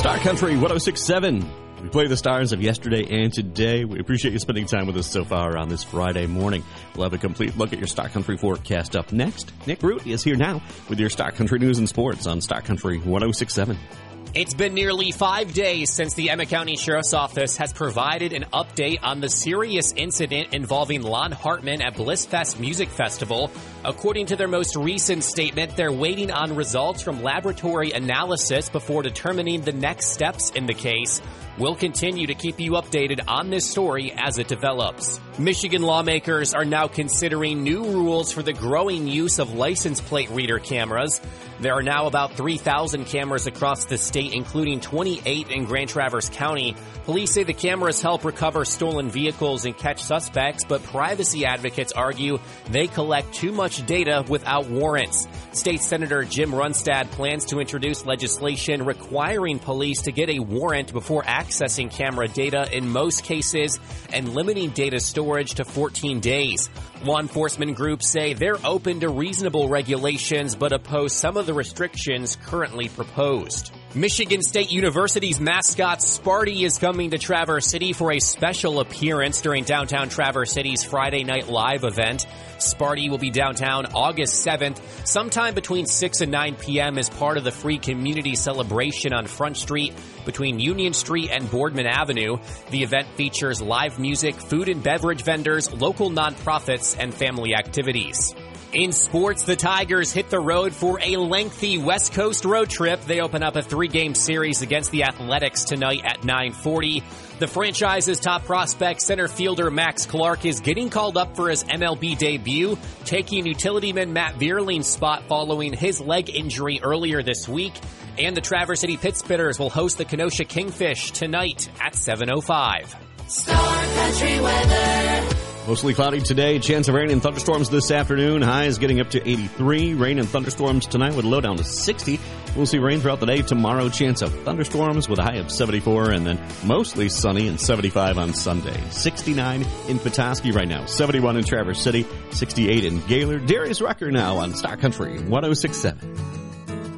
Star Country 106.7. We play the stars of yesterday and today. We appreciate you spending time with us so far on this Friday morning. We'll have a complete look at your Star Country forecast up next. Nick Root is here now with your Star Country news and sports on Star Country 106.7. It's been nearly 5 days since the Emmett County Sheriff's Office has provided an update on the serious incident involving Lon Hartman at Blissfest Music Festival. According to their most recent statement, they're waiting on results from laboratory analysis before determining the next steps in the case. We'll continue to keep you updated on this story as it develops. Michigan lawmakers are now considering new rules for the growing use of license plate reader cameras. There are now about 3,000 cameras across the state, including 28 in Grand Traverse County. Police say the cameras help recover stolen vehicles and catch suspects, but privacy advocates argue they collect too much data without warrants. State Senator Jim Runstad plans to introduce legislation requiring police to get a warrant before accessing camera data in most cases and limiting data storage to 14 days. Law enforcement groups say they're open to reasonable regulations but oppose some of the restrictions currently proposed. Michigan State University's mascot Sparty is coming to Traverse City for a special appearance during downtown Traverse City's Friday Night Live event. Sparty will be downtown August 7th, sometime between 6 and 9 p.m. as part of the free community celebration on Front Street between Union Street and Boardman Avenue. The event features live music, food and beverage vendors, local nonprofits, and family activities. In sports, the Tigers hit the road for a lengthy West Coast road trip. They open up a 3-game series against the Athletics tonight at 9:40. The franchise's top prospect, center fielder Max Clark, is getting called up for his MLB debut, taking utilityman Matt Vierling's spot following his leg injury earlier this week. And the Traverse City Pittsburghers will host the Kenosha Kingfish tonight at 7:05. Star Country weather. Mostly cloudy today. Chance of rain and thunderstorms this afternoon. Highs getting up to 83. Rain and thunderstorms tonight with a low down to 60. We'll see rain throughout the day tomorrow. Chance of thunderstorms with a high of 74. And then mostly sunny and 75 on Sunday. 69 in Petoskey right now. 71 in Traverse City. 68 in Gaylord. Darius Rucker now on Star Country 106.7.